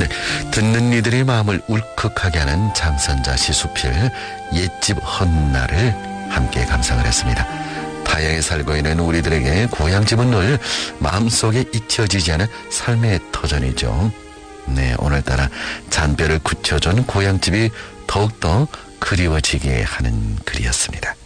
그래, 듣는 이들의 마음을 울컥하게 하는 장선자 시수필 옛집 헛날을 함께 감상을 했습니다. 타향에 살고 있는 우리들에게 고향집은 늘 마음속에 잊혀지지 않은 삶의 터전이죠. 네, 오늘따라 잔뼈를 굳혀준 고향집이 더욱더 그리워지게 하는 글이었습니다.